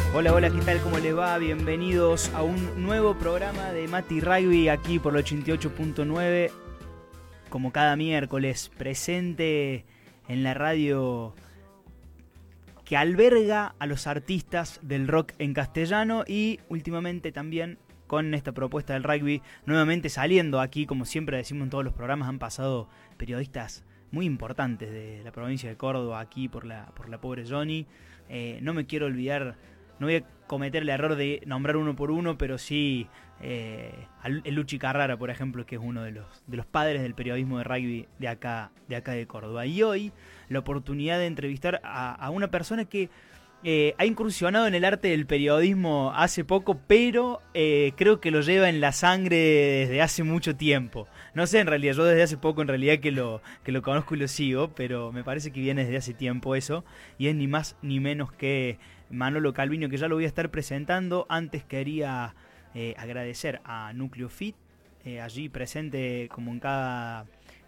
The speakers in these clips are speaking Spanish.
Hola, hola, ¿qué tal? ¿Cómo les va? Bienvenidos a un nuevo programa de Mati Rugby aquí por el 88.9. Como cada miércoles, presente en la radio que alberga a los artistas del rock en castellano y últimamente también con esta propuesta del rugby, nuevamente saliendo aquí, como siempre decimos en todos los programas, han pasado periodistas muy importantes de la provincia de Córdoba aquí por la pobre Johnny. No me quiero olvidar, no voy a cometer el error de nombrar uno por uno, pero sí el Luchi Carrara, por ejemplo, que es uno de los padres del periodismo de rugby de acá de Córdoba. Y hoy la oportunidad de entrevistar a una persona que ha incursionado en el arte del periodismo hace poco, pero creo que lo lleva en la sangre desde hace mucho tiempo. No sé, en realidad, yo desde hace poco en realidad que lo conozco y lo sigo, pero me parece que viene desde hace tiempo eso, y es ni más ni menos que Manolo Calviño, que ya lo voy a estar presentando. Antes quería agradecer a Núcleo Fit, allí presente como en cada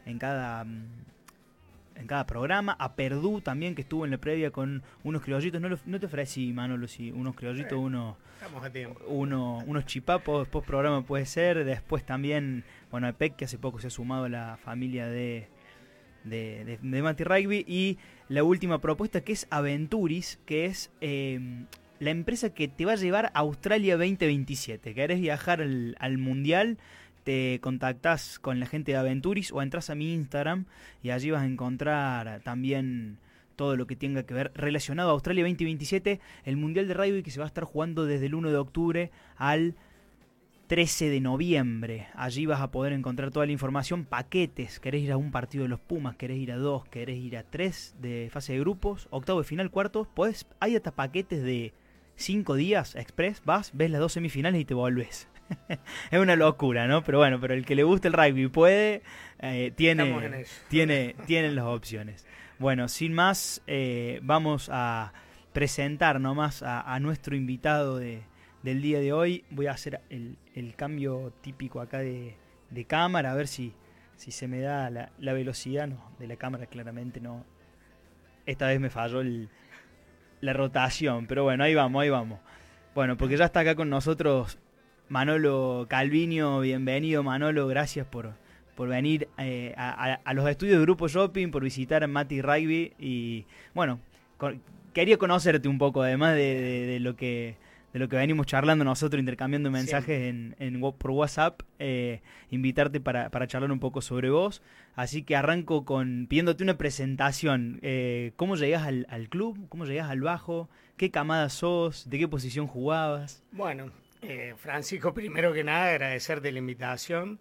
programa, a Perdú también, que estuvo en la previa con unos criollitos. No te ofrecí, Manolo, si unos criollitos, Estamos a tiempo. unos chipapos, post programa puede ser. Después también, bueno, Epec, que hace poco se ha sumado a la familia de Mati Rugby. Y la última propuesta, que es Aventuris, que es la empresa que te va a llevar a Australia 2027. ¿Querés viajar al Mundial? Te contactás con la gente de Aventuris o entras a mi Instagram y allí vas a encontrar también todo lo que tenga que ver relacionado a Australia 2027, el Mundial de Rugby que se va a estar jugando desde el 1 de octubre al 13 de noviembre. Allí vas a poder encontrar toda la información, paquetes. ¿Querés ir a un partido de los Pumas? ¿Querés ir a 2? ¿Querés ir a 3 de fase de grupos? Octavo de final, cuartos. Hay hasta paquetes de 5 días express. Vas, ves las 2 semifinales y te volvés. Es una locura, ¿no? Pero bueno, pero el que le guste el rugby puede, tienen las opciones. Bueno, sin más, vamos a presentar nomás a nuestro invitado del día de hoy. Voy a hacer el cambio típico acá de cámara, a ver si se me da la velocidad. No, de la cámara claramente no. Esta vez me falló la rotación, pero bueno, ahí vamos. Bueno, porque ya está acá con nosotros Manolo Calviño. Bienvenido, Manolo, gracias por venir a los estudios de Grupo Shopping, por visitar a Mati Rugby. Y bueno, quería conocerte un poco, además de lo que venimos charlando nosotros, intercambiando mensajes por WhatsApp, invitarte para charlar un poco sobre vos. Así que arranco pidiéndote una presentación. ¿Cómo llegás al club? ¿Cómo llegás al bajo? ¿Qué camada sos? ¿De qué posición jugabas? Bueno, Francisco, primero que nada, agradecerte la invitación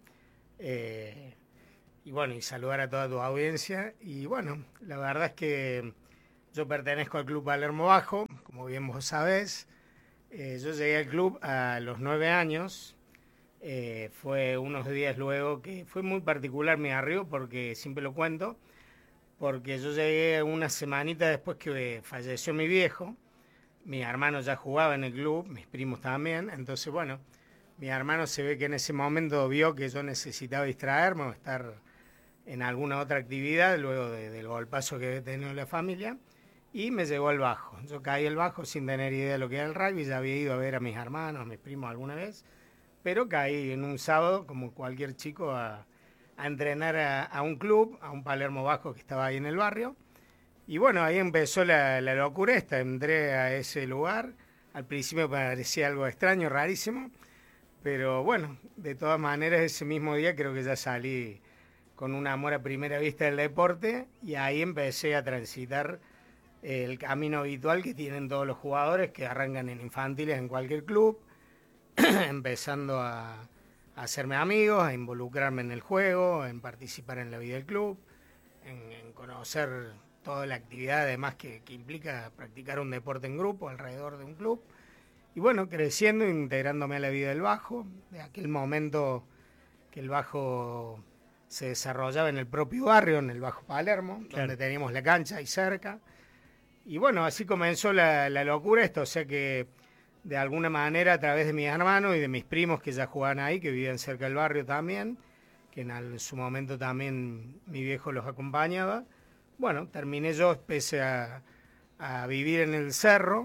y saludar a toda tu audiencia. Y bueno, la verdad es que yo pertenezco al Club Palermo Bajo, como bien vos sabés. Yo llegué al club a los 9 años. Fue unos días luego que fue muy particular mi arribo, porque siempre lo cuento, porque yo llegué una semanita después que falleció mi viejo. Mi hermano ya jugaba en el club, mis primos también. Entonces, bueno, mi hermano se ve que en ese momento vio que yo necesitaba distraerme o estar en alguna otra actividad luego del golpazo que había tenido la familia, y me llevó al bajo. Yo caí al bajo sin tener idea de lo que era el rugby. Ya había ido a ver a mis hermanos, a mis primos alguna vez, pero caí en un sábado, como cualquier chico, a entrenar a un club, a un Palermo Bajo que estaba ahí en el barrio. Y bueno, ahí empezó la locura esta. Entré a ese lugar. Al principio me parecía algo extraño, rarísimo, pero bueno, de todas maneras ese mismo día creo que ya salí con un amor a primera vista del deporte, y ahí empecé a transitar el camino habitual que tienen todos los jugadores que arrancan en infantiles en cualquier club, empezando a hacerme amigos, a involucrarme en el juego, en participar en la vida del club, en conocer toda la actividad además que implica practicar un deporte en grupo alrededor de un club. Y bueno, creciendo, integrándome a la vida del bajo, de aquel momento que el bajo se desarrollaba en el propio barrio, en el Bajo Palermo, claro, donde teníamos la cancha ahí cerca. Y bueno, así comenzó la locura esto, o sea que de alguna manera a través de mis hermanos y de mis primos que ya jugaban ahí, que vivían cerca del barrio también, que en su momento también mi viejo los acompañaba. Bueno, terminé yo, empecé a vivir en el cerro,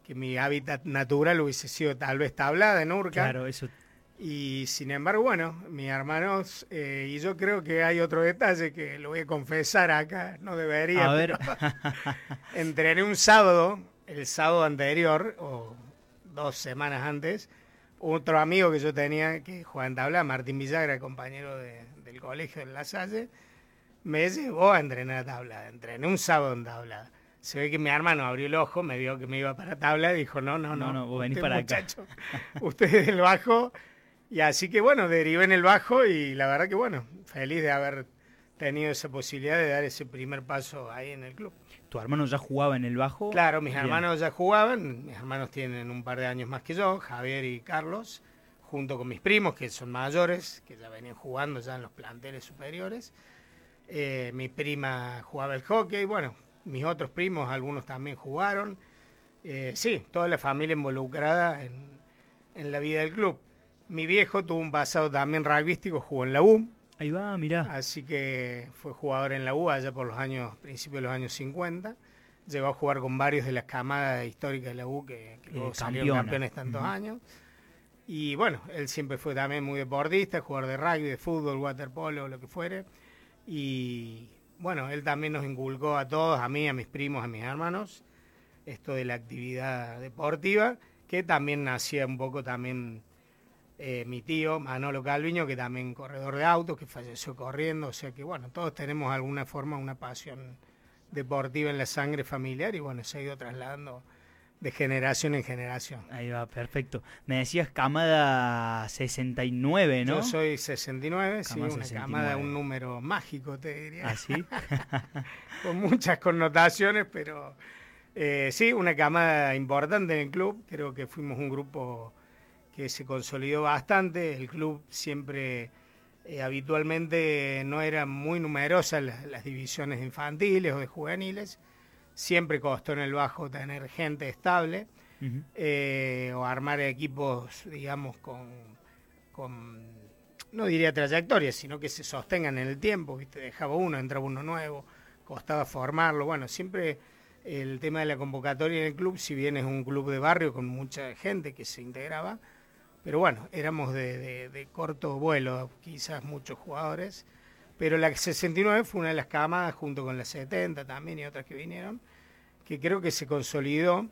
que mi hábitat natural hubiese sido tal vez Tablada, en Urca. Claro, eso. Y sin embargo, bueno, mis hermanos, y yo creo que hay otro detalle que lo voy a confesar acá, no debería, A ver. entrené un sábado, el sábado anterior, o 2 semanas antes, otro amigo que yo tenía que jugaba en Tablada, Martín Villagra, compañero del colegio de La Salle, me llevó a entrenar a Tablada. Entrené un sábado en Tablada. Se ve que mi hermano abrió el ojo, me vio que me iba para Tablada y dijo, no, vos venís usted, para muchacho, acá. usted es del Bajo. Y así que bueno, derivé en el Bajo y la verdad que bueno, feliz de haber tenido esa posibilidad de dar ese primer paso ahí en el club. ¿Tu hermano ya jugaba en el Bajo? Claro, mis Bien. hermanos ya jugaban, mis hermanos tienen un par de años más que yo, Javier y Carlos, junto con mis primos que son mayores, que ya venían jugando ya en los planteles superiores. Mi prima jugaba el hockey, bueno, mis otros primos, algunos también jugaron. Sí, toda la familia involucrada en la vida del club. Mi viejo tuvo un pasado también rugbyístico, jugó en la U. Ahí va, mirá. Así que fue jugador en la U allá por principios de los años 50. Llegó a jugar con varios de las camadas históricas de la U que luego salieron campeones tantos años. Y bueno, él siempre fue también muy deportista, jugador de rugby, de fútbol, waterpolo, lo que fuere. Y bueno, él también nos inculcó a todos, a mí, a mis primos, a mis hermanos, esto de la actividad deportiva, que también nacía un poco también mi tío Manolo Calviño, que también corredor de autos, que falleció corriendo, o sea que bueno, todos tenemos alguna forma, una pasión deportiva en la sangre familiar y bueno, se ha ido trasladando de generación en generación. Ahí va, perfecto. Me decías camada 69, ¿no? Yo soy 69, sí, una 69. camada, un número mágico, te diría. ¿Ah, sí? Con muchas connotaciones, pero sí, una camada importante en el club. Creo que fuimos un grupo que se consolidó bastante. El club siempre, habitualmente, no eran muy numerosas las divisiones infantiles o de juveniles. Siempre costó en el Bajo tener gente estable o armar equipos, digamos, con, no diría trayectoria, sino que se sostengan en el tiempo. ¿Viste? Dejaba uno, entraba uno nuevo, costaba formarlo. Bueno, siempre el tema de la convocatoria en el club, si bien es un club de barrio con mucha gente que se integraba, pero bueno, éramos de corto vuelo, quizás muchos jugadores. Pero la 69 fue una de las camadas, junto con la 70 también y otras que vinieron, que creo que se consolidó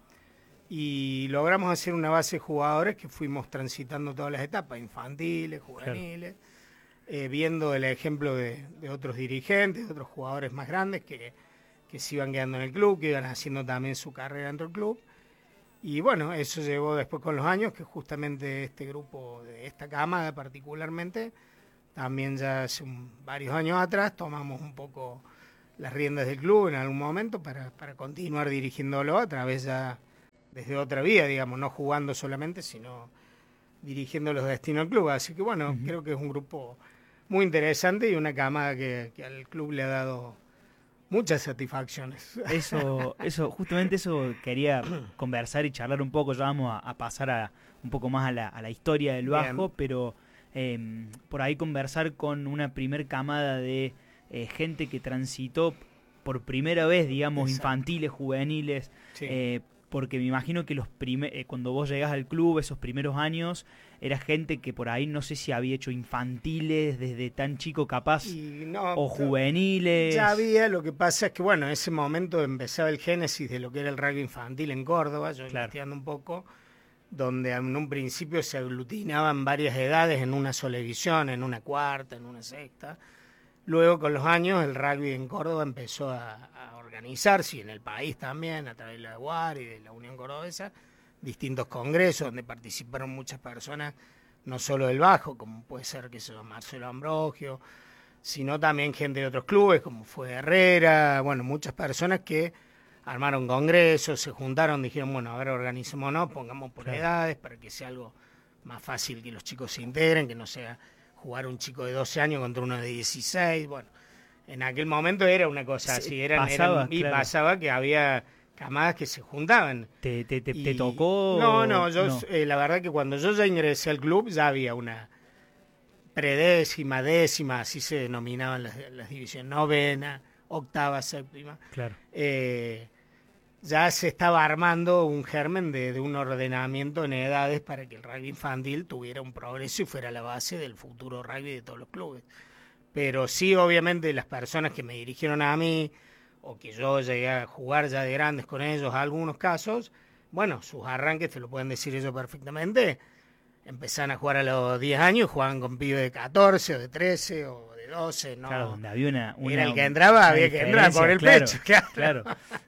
y logramos hacer una base de jugadores que fuimos transitando todas las etapas, infantiles, juveniles, viendo el ejemplo de otros dirigentes, de otros jugadores más grandes que se iban quedando en el club, que iban haciendo también su carrera dentro del club. Y bueno, eso llevó después con los años, que justamente este grupo, de esta camada particularmente, también ya hace varios años atrás tomamos un poco las riendas del club en algún momento para continuar dirigiéndolo a través ya desde otra vía, digamos, no jugando solamente, sino dirigiendo los destinos del club. Así que bueno, creo que es un grupo muy interesante y una camada que al club le ha dado muchas satisfacciones. Eso, justamente eso quería conversar y charlar un poco. Ya vamos a pasar un poco más a la historia del Bajo, pero por ahí conversar con una primer camada de gente que transitó por primera vez, digamos, infantiles, juveniles, sí. Porque me imagino que cuando vos llegás al club, esos primeros años, era gente que por ahí no sé si había hecho infantiles desde tan chico capaz, o juveniles. Ya había, lo que pasa es que bueno, en ese momento empezaba el génesis de lo que era el rugby infantil en Córdoba, yo investigando un poco, donde en un principio se aglutinaban varias edades en una sola división, en una cuarta, en una sexta. Luego, con los años, el rugby en Córdoba empezó a organizarse, y en el país también, a través de la UAR y de la Unión Cordobesa, distintos congresos donde participaron muchas personas, no solo del Bajo, como puede ser que sea Marcelo Ambrogio, sino también gente de otros clubes, como fue Herrera, bueno, muchas personas que armaron congresos, se juntaron, dijeron, bueno, a ver, organicémonos, pongamos por edades para que sea algo más fácil que los chicos se integren, que no sea jugar un chico de 12 años contra uno de 16, bueno, en aquel momento era una cosa así, pasaba que había camadas que se juntaban. ¿Te tocó? No, la verdad que cuando yo ya ingresé al club ya había una predécima, décima, así se denominaban las divisiones, novena, octava, séptima. Claro. ya se estaba armando un germen de un ordenamiento en edades para que el rugby infantil tuviera un progreso y fuera la base del futuro rugby de todos los clubes. Pero sí, obviamente, las personas que me dirigieron a mí, o que yo llegué a jugar ya de grandes con ellos, algunos casos, bueno, sus arranques, te lo pueden decir ellos perfectamente, empezaron a jugar a los 10 años, jugaban con pibes de 14 o de 13 o de 12, ¿no? Claro, donde había una era el que entraba, había que entrar por el pecho, claro.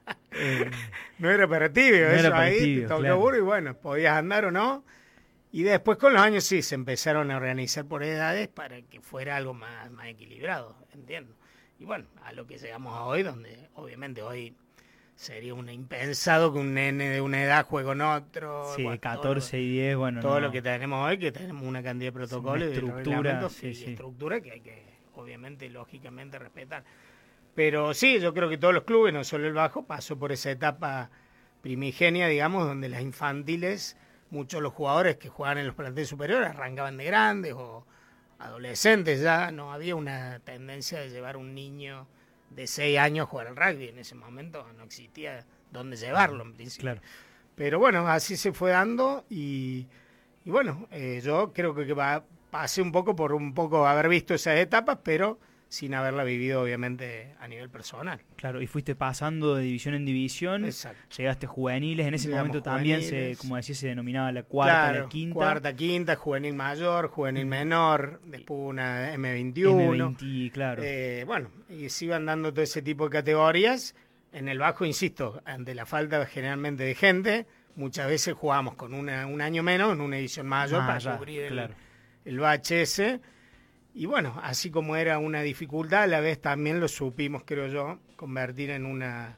No era para tibio, no eso era ahí, tibio, te tocó claro. burro y bueno, podías andar o no. Y después con los años sí, se empezaron a organizar por edades para que fuera algo más equilibrado, entiendo. Y bueno, a lo que llegamos a hoy, donde obviamente hoy sería un impensado que un nene de una edad juegue con otro. Sí, bueno, 14 y 10, bueno, todo no. lo que tenemos hoy, que tenemos una cantidad de protocolos, una estructura, sí. estructura que hay que, obviamente, lógicamente respetar. Pero sí, yo creo que todos los clubes, no solo el Bajo, pasó por esa etapa primigenia, digamos, donde las infantiles, muchos de los jugadores que jugaban en los planteles superiores arrancaban de grandes o adolescentes ya, no había una tendencia de llevar un niño de 6 años a jugar al rugby. En ese momento no existía dónde llevarlo, en principio. Claro. Pero bueno, así se fue dando y bueno, yo creo que pasé un poco haber visto esas etapas, pero sin haberla vivido obviamente a nivel personal. Claro, y fuiste pasando de división en división. Exacto. Llegaste a juveniles, en ese momento también como decía, se denominaba la cuarta, la quinta. Cuarta, quinta, juvenil mayor, juvenil menor, después una M21. M20, claro. Bueno, y se iban dando todo ese tipo de categorías. En el Bajo, insisto, ante la falta generalmente de gente, muchas veces jugábamos con un año menos en una edición mayor para cubrir el bache ese. Y bueno, así como era una dificultad, a la vez también lo supimos, creo yo, convertir en una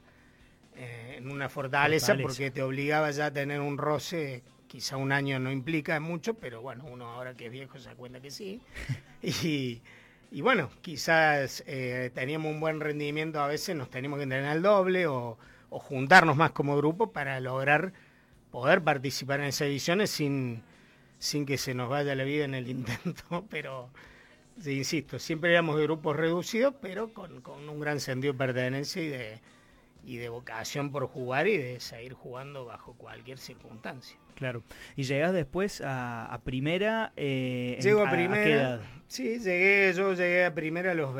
fortaleza, porque te obligaba ya a tener un roce. Quizá un año no implica mucho, pero bueno, uno ahora que es viejo se da cuenta que sí. Y bueno, quizás teníamos un buen rendimiento, a veces nos teníamos que entrenar al doble o juntarnos más como grupo para lograr poder participar en esas ediciones sin que se nos vaya la vida en el intento, pero... Sí, insisto, siempre éramos de grupos reducidos, pero con un gran sentido de pertenencia y de vocación por jugar y de seguir jugando bajo cualquier circunstancia. Claro. ¿Y llegás después a primera? Llego a primera. ¿A qué edad? Sí, yo llegué a primera a los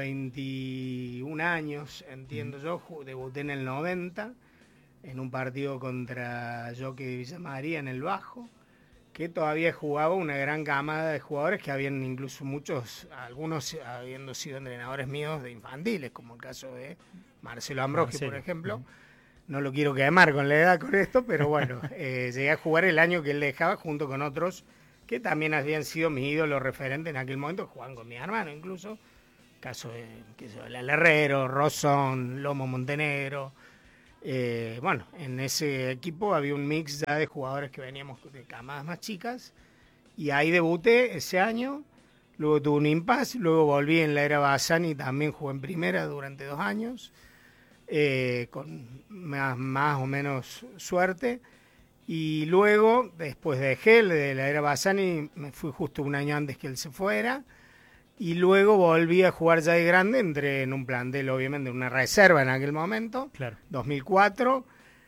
21 años, entiendo yo. Debuté en el 90, en un partido contra Jockey de Villa María en el Bajo, que todavía jugaba una gran camada de jugadores que habían incluso algunos habiendo sido entrenadores míos de infantiles, como el caso de Marcelo Ambrosio, por ejemplo. No lo quiero quemar con la edad con esto, pero bueno, llegué a jugar el año que él dejaba junto con otros que también habían sido mis ídolos referentes en aquel momento, jugaban con mi hermano incluso, caso de el Herrero, Rosón, Lomo Montenegro. Bueno, en ese equipo había un mix ya de jugadores que veníamos de camadas más chicas y ahí debuté ese año, luego tuve un impasse, luego volví en la era Bassani y también jugué en primera durante 2 años, con más o menos suerte, y luego después dejé de la era Bassani, me fui justo un año antes que él se fuera. Y luego volví a jugar ya de grande, entré en un plantel, obviamente, una reserva en aquel momento, claro. 2004,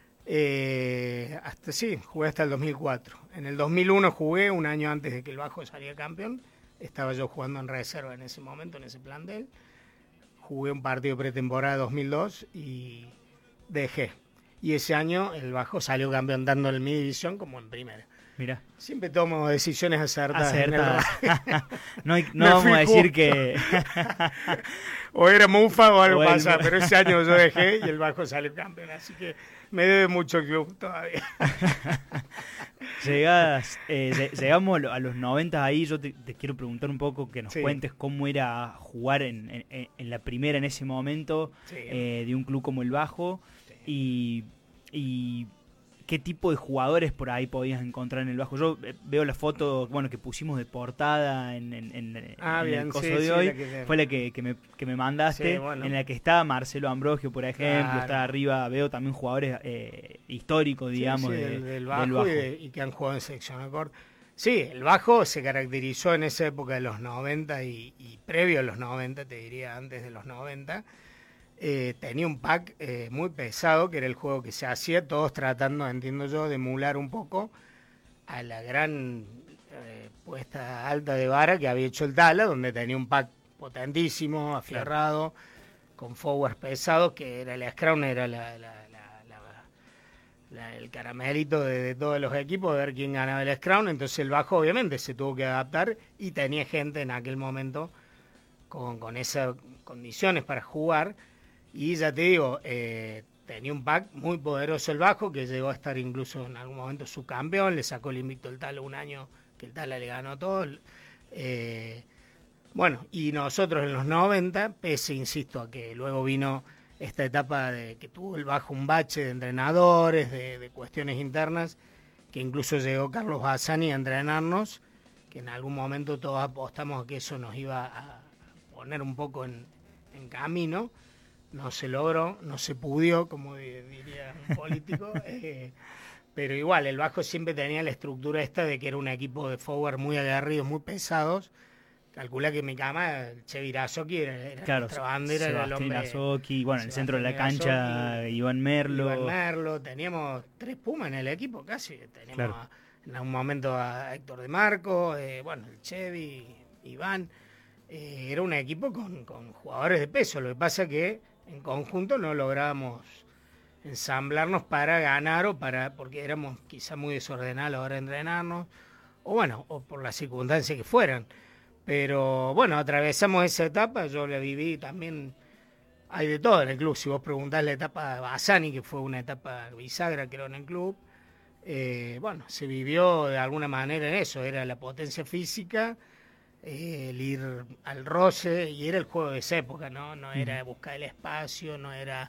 jugué hasta el 2004. En el 2001 jugué, un año antes de que el Bajo saliera campeón, estaba yo jugando en reserva en ese momento, en ese plantel. Jugué un partido pretemporada 2002 y dejé. Y ese año el Bajo salió campeón tanto en mi división como en primera. Mira. Siempre tomo decisiones acertadas. No vamos a decir que... o era mufa o algo pasaba, pero ese año yo dejé y el Bajo salió campeón, así que me debe mucho el club todavía. Llegamos a los 90 ahí, yo te quiero preguntar un poco, que nos cuentes cómo era jugar en la primera en ese momento, de un club como el Bajo, y qué tipo de jugadores por ahí podías encontrar en el Bajo. Yo veo la foto, bueno, que pusimos de portada en el coso de hoy, fue la que me mandaste, en la que está Marcelo Ambrosio, por ejemplo, está arriba, veo también jugadores históricos, digamos, del Bajo. Y que han jugado en selección corta. Sí, el Bajo se caracterizó en esa época de los 90 y previo a los 90, te diría antes de los 90, tenía un pack muy pesado, que era el juego que se hacía, todos tratando, entiendo yo, de emular un poco a la gran puesta alta de vara que había hecho el Tala, donde tenía un pack potentísimo, afierrado, con forwards pesados, que era el Scrum, era el caramelito de todos los equipos, de ver quién ganaba el Scrum. Entonces el bajo obviamente se tuvo que adaptar y tenía gente en aquel momento con esas condiciones para jugar. Y ya te digo, tenía un pack muy poderoso el bajo, que llegó a estar incluso en algún momento subcampeón, le sacó el invicto el Tala un año que el Tala le ganó todo. Bueno, y nosotros en los 90, pese, insisto, a que luego vino esta etapa de que tuvo el bajo un bache de entrenadores, de cuestiones internas, que incluso llegó Carlos Bassani a entrenarnos, que en algún momento todos apostamos a que eso nos iba a poner un poco en camino. No se logró, no se pudió, como diría un político, pero igual, el bajo siempre tenía la estructura esta de que era un equipo de forward muy aguerridos, muy pesados. Calcula que en mi cama, el Che Virazoki era claro, nuestra bandera, era el hombre. Virazoki, bueno, en el centro de la cancha, Iván Merlo. Teníamos 3 Pumas en el equipo casi. Teníamos claro. En algún momento a Héctor de Marco, bueno, el Chevy, Iván. Era un equipo con jugadores de peso. Lo que pasa que en conjunto no lográbamos ensamblarnos para ganar porque éramos quizá muy desordenados a la hora de entrenarnos, o bueno, o por las circunstancias que fueran. Pero bueno, atravesamos esa etapa, yo la viví también, hay de todo en el club. Si vos preguntás la etapa de Bassani, que fue una etapa bisagra creo en el club, bueno, se vivió de alguna manera en eso, era la potencia física, el ir al roce, y era el juego de esa época, no era buscar el espacio, era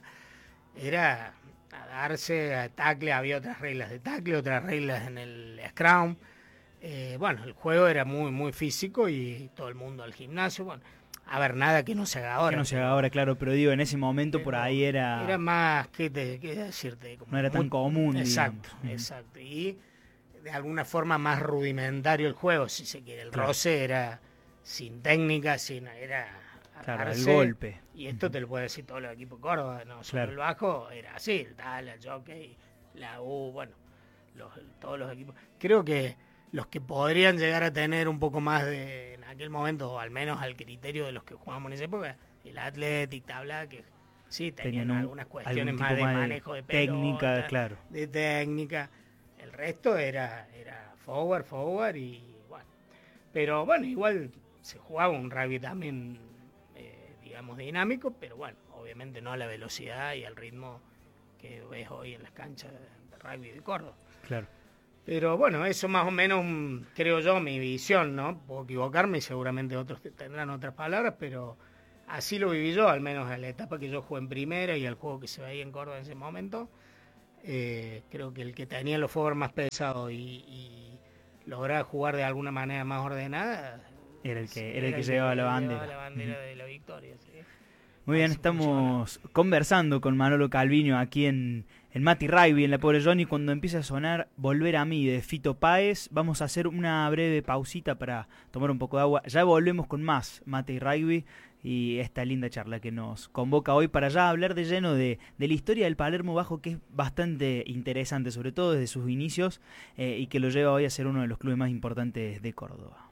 a darse a tackle, había otras reglas de tackle, otras reglas en el scrum. Bueno, el juego era muy, muy físico y todo el mundo al gimnasio. Bueno, a ver, nada que no se haga ahora. Que no se haga ahora, claro, pero digo, en ese momento por ahí era... Era más, ¿qué decirte? Como no era tan común, exacto, digamos. Exacto. Y de alguna forma más rudimentario el juego, si se quiere. El roce era sin técnica, era... Claro, el golpe. Y esto te lo puede decir todo el equipo de Córdoba, ¿no? Sobre el bajo era así, el Tala, el Jockey, la U, bueno, todos los equipos. Creo que los que podrían llegar a tener un poco más en aquel momento, o al menos al criterio de los que jugamos en esa época, el Athletic, Tabla, que sí tenían algunas cuestiones más de manejo de pelota, técnica, claro. De técnica. El resto era forward y bueno. Pero bueno, igual se jugaba un rugby también, digamos, dinámico, pero bueno, obviamente no a la velocidad y al ritmo que ves hoy en las canchas de rugby de Córdoba. Claro. Pero bueno, eso más o menos, creo yo, mi visión, ¿no? Puedo equivocarme y seguramente otros tendrán otras palabras, pero así lo viví yo, al menos en la etapa que yo jugué en primera y el juego que se veía en Córdoba en ese momento. Creo que el que tenía los forwards más pesados y lograba jugar de alguna manera más ordenada era el que llevaba la bandera. Llevaba la bandera de la victoria, sí. Muy bien, estamos conversando con Manolo Calviño aquí en Mati Rugby, en la Pobre Johnny. Cuando empiece a sonar Volver a mí de Fito Páez, vamos a hacer una breve pausita para tomar un poco de agua. Ya volvemos con más Mati Rugby y esta linda charla que nos convoca hoy para ya hablar de lleno de la historia del Palermo Bajo, que es bastante interesante, sobre todo desde sus inicios, y que lo lleva hoy a ser uno de los clubes más importantes de Córdoba.